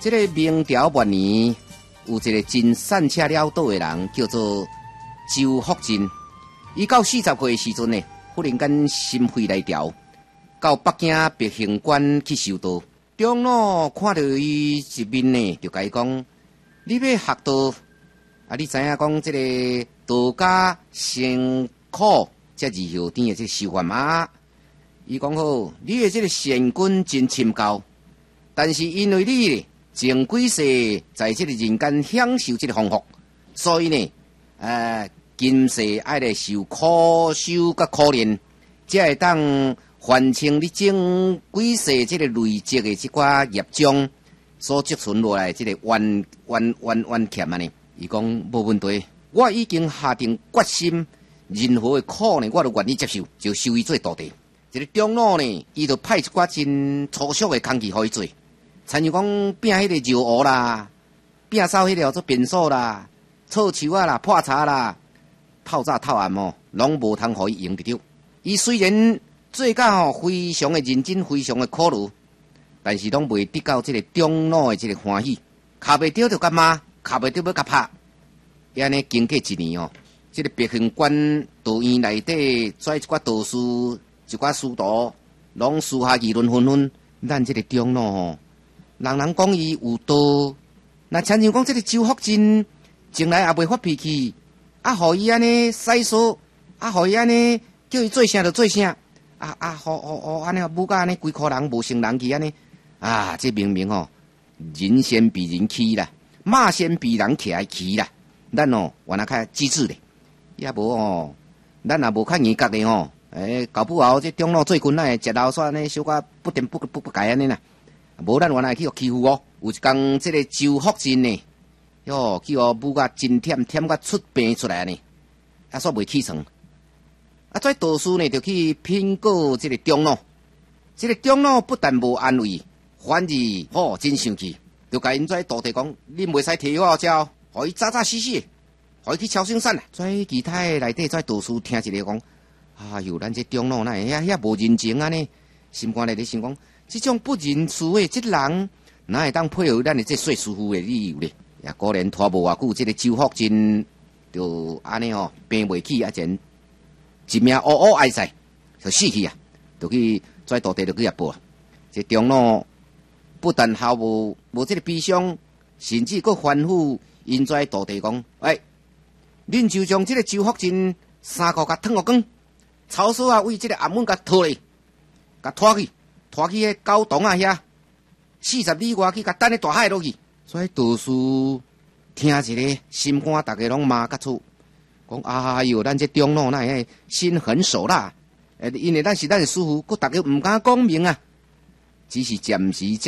这个明朝末年，有一个真善车潦倒的人，叫做周福晋。伊到40岁的时阵呢，忽然间心肺来调，到北京北行馆去修道。长老看到伊一面呢，就甲伊讲：“你要学道啊？你知影讲这个道家辛苦，才二后天的这个修法嘛？”伊讲好，你的这个善根真深厚，但是因为你前几世在这个人间享受这个丰富，所以呢，今世爱来受苦修甲苦练，才会当还清你前几世这个累积的这寡业障所积存落来这个冤欠啊呢。伊讲无问题，我已经下定决心，任何的苦呢，我都愿意接受，就收伊做徒弟。这个长老呢，伊就派一寡真粗俗的工具互伊做。参像讲拼迄个揉蚵啦，拼扫迄个做便所啦，臭树啊啦，破茶啦，透早透暗哦，拢无通互伊用得着。伊虽然做甲非常的认真，非常的苦劳，但是拢未得到这个长老的这个欢喜。卡袂着就甲骂，卡袂着要甲拍。伊安尼经过一年哦，这个北行馆道院内底跩一寡道士、一寡师徒，拢私下议论纷纷。咱这个长老哦。人人讲伊有道，那亲像讲这个周福晋，从来也未发脾气，互伊安尼使说，互伊安尼叫伊做啥就做啥，安尼母甲安尼规颗人无成人气安尼，这明明哦，人先比人气啦，马先比人起来气啦，咱哦原来较机智咧，也无哦，咱也无较严格咧吼，搞不好这长老做官呢，食老煞呢，小可不点不改安尼啦。无咱原来去互欺负哦，有一天这个周福晋呢，哟，去互母甲真忝甲出病出来呢，煞未起床。这道士呢就去聘告这个长老，这个长老不但无安慰，反而真生气，就甲因这徒弟讲：你袂使提我招，互伊早死死，互伊去超生产啦。其他的内底道士听一个讲：咱这长老遐无人情啊呢，心肝内咧想讲。这种不认事的这人，哪会当配合咱的这说师傅的理由咧？也果然拖无偌久，这个周福晋就安尼病袂起，前一命哀哉，就死去啊！就去跩徒弟就去报啊！这长老不但毫无这个悲伤，甚至佫吩咐因跩徒弟讲：恁就将这个周福晋衫裤甲脱互光，草索啊为这个阿门甲拖来，甲拖去。拖去迄高洞啊遐，40里外去，甲等咧大海落去。所以道士听一个心肝，大家拢骂甲醋，讲哟，咱这长老那心狠手辣，因为咱是咱的师傅，佫大家唔敢讲明啊，只是暂时。